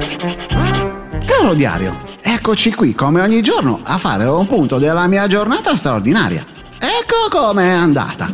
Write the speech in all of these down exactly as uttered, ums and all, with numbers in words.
Caro diario, eccoci qui come ogni giorno a fare un punto della mia giornata straordinaria. Ecco com'è andata.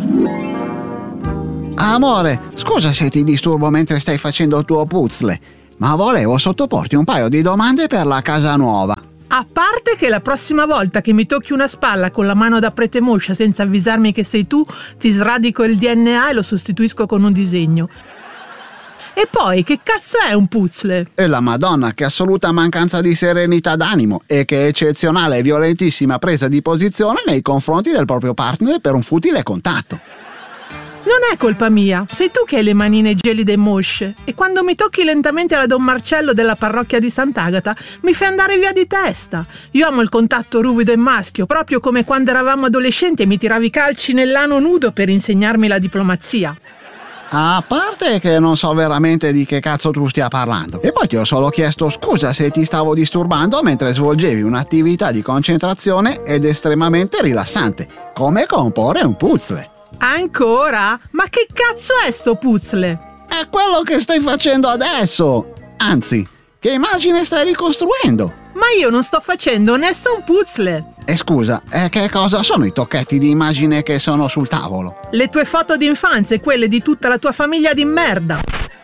Amore, scusa se ti disturbo mentre stai facendo il tuo puzzle, ma volevo sottoporti un paio di domande per la casa nuova. A parte che la prossima volta che mi tocchi una spalla con la mano da pretemoscia senza avvisarmi che sei tu, ti sradico il D N A e lo sostituisco con un disegno. E poi, che cazzo è un puzzle? E la Madonna, che assoluta mancanza di serenità d'animo e che eccezionale e violentissima presa di posizione nei confronti del proprio partner per un futile contatto. Non è colpa mia, sei tu che hai le manine gelide e mosce e quando mi tocchi lentamente la Don Marcello della parrocchia di Sant'Agata mi fai andare via di testa. Io amo il contatto ruvido e maschio, proprio come quando eravamo adolescenti e mi tiravi calci nell'ano nudo per insegnarmi la diplomazia. A parte che non so veramente di che cazzo tu stia parlando. E poi ti ho solo chiesto scusa se ti stavo disturbando mentre svolgevi un'attività di concentrazione ed estremamente rilassante, come comporre un puzzle. Ancora? Ma che cazzo è sto puzzle? È quello che stai facendo adesso! Anzi, che immagine stai ricostruendo? Ma io non sto facendo nessun puzzle! E scusa, eh, che cosa sono i tocchetti di immagine che sono sul tavolo? Le tue foto d'infanzia e quelle di tutta la tua famiglia di merda!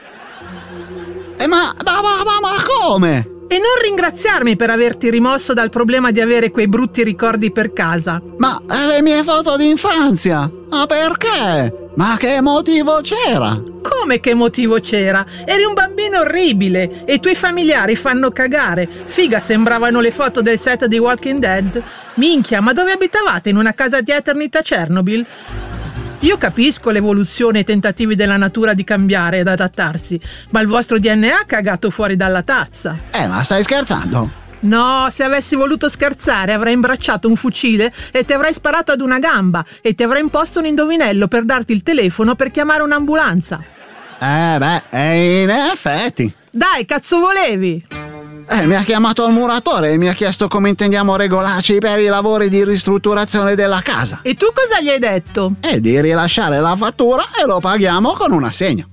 Eh ma, ma, ma, ma, ma come? E non ringraziarmi per averti rimosso dal problema di avere quei brutti ricordi per casa. Ma le mie foto d'infanzia? Ma perché? Ma che motivo c'era? Come che motivo c'era? Eri un bambino orribile e i tuoi familiari fanno cagare. Figa, sembravano le foto del set di Walking Dead. Minchia, ma dove abitavate? In una casa di Eternità Chernobyl? Io capisco l'evoluzione e i tentativi della natura di cambiare ed adattarsi, ma il vostro D N A ha cagato fuori dalla tazza. Eh, ma stai scherzando? No, se avessi voluto scherzare avrei imbracciato un fucile e ti avrei sparato ad una gamba e ti avrei imposto un indovinello per darti il telefono per chiamare un'ambulanza. Eh beh, eh, in effetti. Dai, cazzo volevi? Eh, mi ha chiamato il muratore e mi ha chiesto come intendiamo regolarci per i lavori di ristrutturazione della casa. E tu cosa gli hai detto? E di rilasciare la fattura e lo paghiamo con un assegno.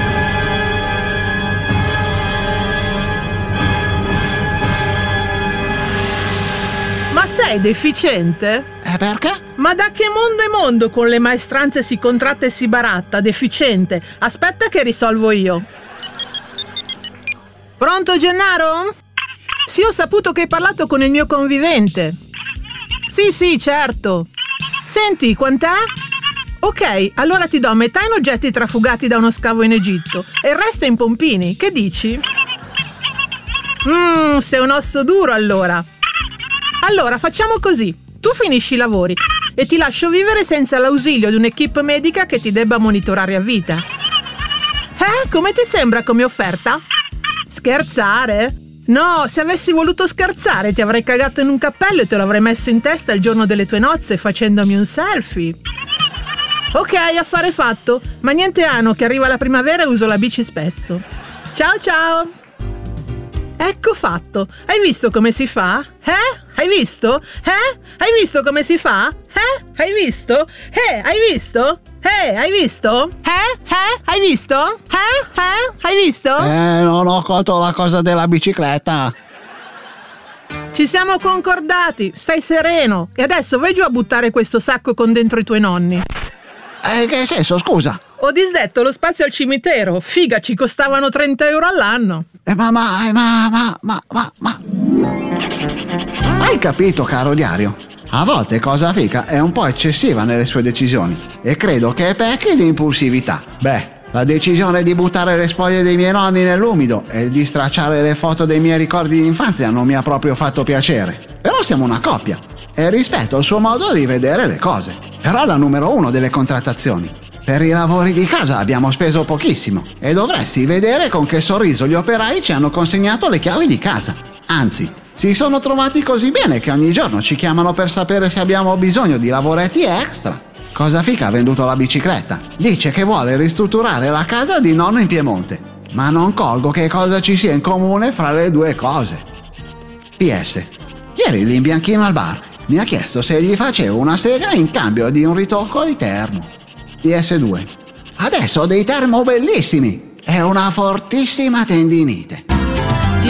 Ma sei deficiente? E perché? Ma da che mondo è mondo con le maestranze si contratta e si baratta, deficiente? Aspetta che risolvo io. Pronto, Gennaro? Sì, ho saputo che hai parlato con il mio convivente. Sì, sì, certo. Senti, quant'è? Ok, allora ti do metà in oggetti trafugati da uno scavo in Egitto e il resto in pompini. Che dici? Mmm, sei un osso duro allora. Allora, facciamo così. Tu finisci i lavori e ti lascio vivere senza l'ausilio di un'equipe medica che ti debba monitorare a vita. Eh, come ti sembra come offerta? Scherzare? No, se avessi voluto scherzare ti avrei cagato in un cappello e te l'avrei messo in testa il giorno delle tue nozze facendomi un selfie. Ok, affare fatto. Ma niente ano, che arriva la primavera e uso la bici spesso. Ciao ciao. Ecco fatto. Hai visto come si fa? Eh? Hai visto? Eh? Hai visto come si fa? Eh? Hai visto? Eh? Hai visto? Eh? Hai visto? Eh? Eh? Hai visto? Eh? Eh? Hai visto? Eh, non ho colto la cosa della bicicletta. Ci siamo concordati. Stai sereno. E adesso vai giù a buttare questo sacco con dentro i tuoi nonni. Eh, che senso, scusa? Ho disdetto lo spazio al cimitero. Figa, ci costavano trenta euro all'anno. Eh, ma, ma, ma, ma, ma, ma, ma... Hai capito, caro diario? A volte Cosa Fica è un po' eccessiva nelle sue decisioni e credo che pecchi di impulsività. Beh, la decisione di buttare le spoglie dei miei nonni nell'umido e di stracciare le foto dei miei ricordi di infanzia non mi ha proprio fatto piacere. Però siamo una coppia e rispetto il suo modo di vedere le cose. Però è la numero uno delle contrattazioni. Per i lavori di casa abbiamo speso pochissimo e dovresti vedere con che sorriso gli operai ci hanno consegnato le chiavi di casa. Anzi, si sono trovati così bene che ogni giorno ci chiamano per sapere se abbiamo bisogno di lavoretti extra. Cosa Fica ha venduto la bicicletta. Dice che vuole ristrutturare la casa di nonno in Piemonte. Ma non colgo che cosa ci sia in comune fra le due cose. P S. Ieri l'imbianchino al bar mi ha chiesto se gli facevo una sega in cambio di un ritocco di termo. P S due. Adesso ho dei termo bellissimi e una fortissima tendinite.